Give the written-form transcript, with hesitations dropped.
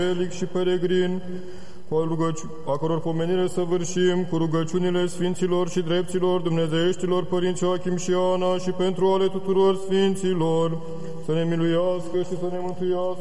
Elic și peregrin, a căror pomenire săvârșim cu rugăciunile Sfinților și Drepților Dumnezeieștilor Părinți Joachim și Ana și pentru ale tuturor Sfinților, să ne miluiască și să ne mântuiască